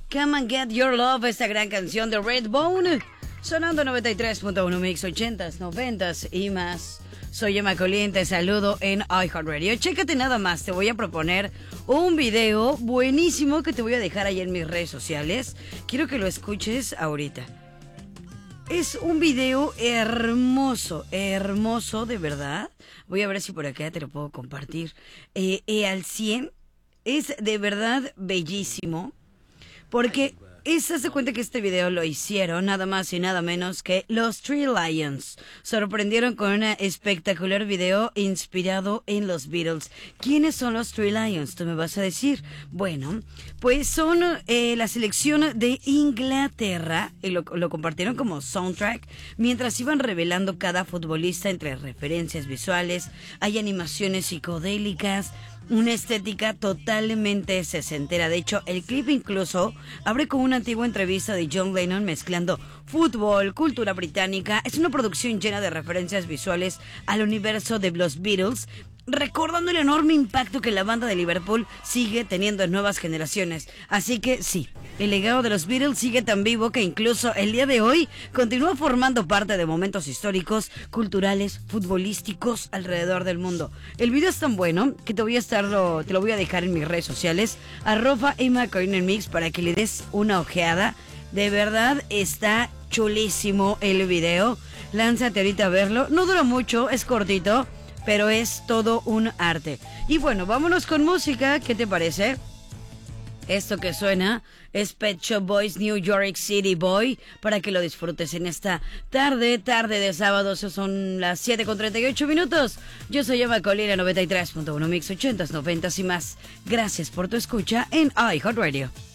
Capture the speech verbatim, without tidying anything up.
Come and Get Your Love, esta gran canción de Redbone, sonando noventa y tres punto uno Mix, ochentas, noventas y más. Soy Emma Colín, te saludo en iHeartRadio. Chécate nada más, te voy a proponer un video buenísimo que te voy a dejar ahí en mis redes sociales. Quiero que lo escuches ahorita. Es un video hermoso, hermoso de verdad. Voy a ver si por acá te lo puedo compartir. Eh, eh, al cien, es de verdad bellísimo. Porque es, haz de cuenta que este video lo hicieron nada más y nada menos que los Three Lions. Sorprendieron con un espectacular video inspirado en los Beatles. ¿Quiénes son los Three Lions? Tú me vas a decir. Bueno, pues son eh, la selección de Inglaterra, y lo, lo compartieron como soundtrack, mientras iban revelando cada futbolista entre referencias visuales. Hay animaciones psicodélicas, una estética totalmente sesentera. De hecho, el clip incluso abre con una antigua entrevista de John Lennon mezclando fútbol, cultura británica. Es una producción llena de referencias visuales al universo de los Beatles, recordando el enorme impacto que la banda de Liverpool sigue teniendo en nuevas generaciones. Así que sí, el legado de los Beatles sigue tan vivo que incluso el día de hoy continúa formando parte de momentos históricos, culturales, futbolísticos alrededor del mundo. El video es tan bueno que te voy a estarlo, te lo voy a dejar en mis redes sociales, arroba Emma Colín Mix, para que le des una ojeada. De verdad está chulísimo el video. Lánzate ahorita a verlo. No dura mucho, es cortito, pero es todo un arte. Y bueno, vámonos con música. ¿Qué te parece? Esto que suena es Pet Shop Boys, New York City Boy, para que lo disfrutes en esta tarde, tarde de sábado. Eso son las siete con treinta y ocho minutos. Yo soy Emma Colina, noventa y tres punto uno Mix, ochentas, noventas y más. Gracias por tu escucha en iHeartRadio.